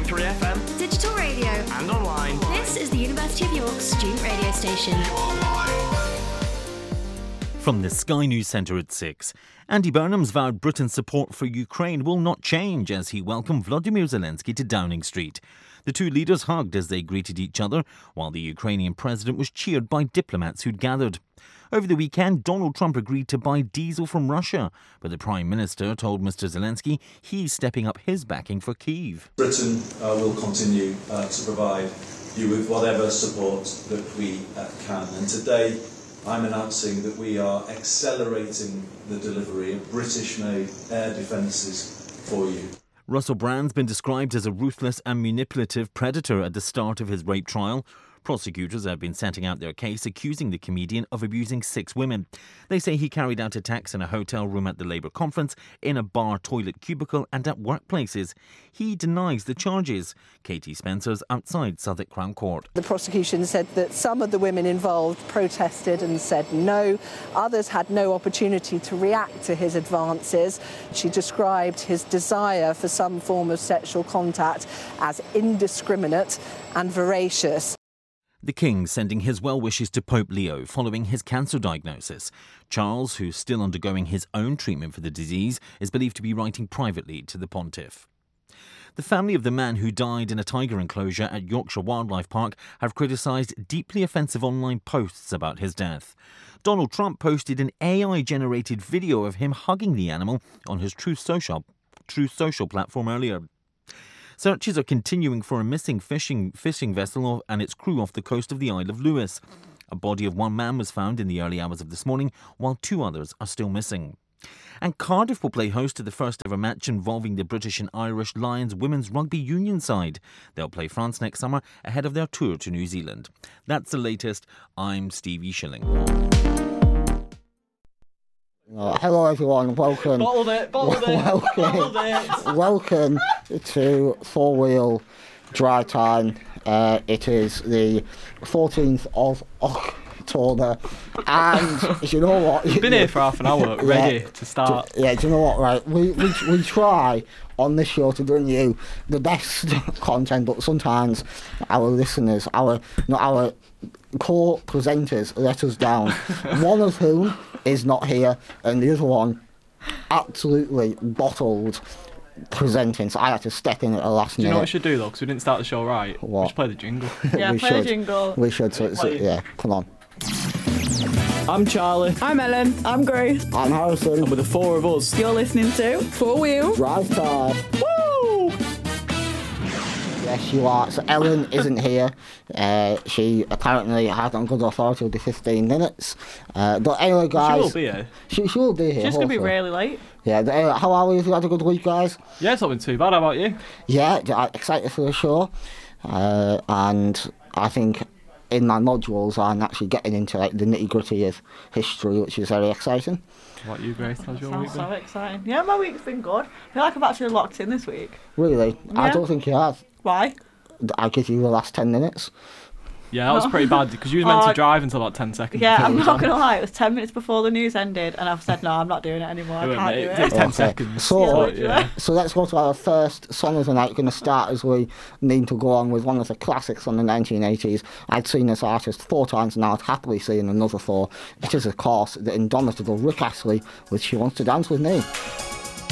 93 FM, digital radio, and online. This is the University of York's student radio station. From the Sky News Centre at 6, Andy Burnham's vowed Britain's support for Ukraine will not change as he welcomed Volodymyr Zelensky to Downing Street. The two leaders hugged as they greeted each other, while the Ukrainian president was cheered by diplomats who'd gathered. Over the weekend, Donald Trump agreed to buy diesel from Russia, but the Prime Minister told Mr Zelensky he's stepping up his backing for Kyiv. Britain will continue to provide you with whatever support that we can. And today, I'm announcing that we are accelerating the delivery of British-made air defences for you. Russell Brand's been described as a ruthless and manipulative predator at the start of his rape trial. Prosecutors have been setting out their case accusing the comedian of abusing 6 women. They say he carried out attacks in a hotel room at the Labour conference, in a bar toilet cubicle and at workplaces. He denies the charges. Katie Spencer's outside Southwark Crown Court. The prosecution said that some of the women involved protested and said no. Others had no opportunity to react to his advances. She described his desire for some form of sexual contact as indiscriminate and voracious. The King sending his well wishes to Pope Leo following his cancer diagnosis. Charles, who's still undergoing his own treatment for the disease, is believed to be writing privately to the pontiff. The family of the man who died in a tiger enclosure at Yorkshire Wildlife Park have criticised deeply offensive online posts about his death. Donald Trump posted an AI-generated video of him hugging the animal on his Truth Social platform earlier. Searches are continuing for a missing fishing vessel and its crew off the coast of the Isle of Lewis. A body of one man was found in the early hours of this morning, while 2 others are still missing. And Cardiff will play host to the first ever match involving the British and Irish Lions women's rugby union side. They'll play France next summer ahead of their tour to New Zealand. That's the latest. I'm Stevie Shilling. Hello everyone, welcome. Bottled it. Welcome to Four Wheel Dry Time. It is the 14th of October, and you know what? You've been here for half an hour, ready to start. Do you know what? Right, we try on this show to bring you the best content, but sometimes our listeners, our co-presenters let us down. One of whom is not here, and the other one absolutely bottled presenting, so I had to step in at the last minute. Do you know what we should do though, because we didn't start the show right? What? We should play the jingle. Yeah, play the jingle. We should, yeah, come on. I'm Charlie. I'm Ellen. I'm Grace. I'm Harrison. And with the 4 of us, You're listening to Four Wheel Drive Time. woo! Yes, you are. So Ellen isn't here. She apparently had on good authority will be 15 minutes. But anyway, guys. She will be here. She will be here. She's going to be hopefully. really late. Yeah, how are we? Have you had a good week, guys? Yeah, it's not been too bad. How about you? Yeah, I'm excited for the show. And I think in my modules I'm actually getting into like the nitty-gritty of history, which is very exciting. What about you, Grace? How's your week Sounds been? so exciting. Yeah, my week's been good. I feel like I've actually locked in this week. Really? I Yeah. don't think you have. Why? I'll give you the last 10 minutes. Yeah, that was pretty bad, because you were meant to drive until about 10 seconds. Yeah, before I'm it was not on. going to lie. It was 10 minutes before the news ended, and I've said, no, I'm not doing it anymore. I can't do It was it. 10 Okay. seconds. So, yeah. So let's go to our first song of the night. We're going to start as we need to go on with one of the classics from the 1980s. I'd seen this artist 4 times now. I'd happily see another 4. It is, of course, the indomitable Rick Astley with She Wants to Dance With Me.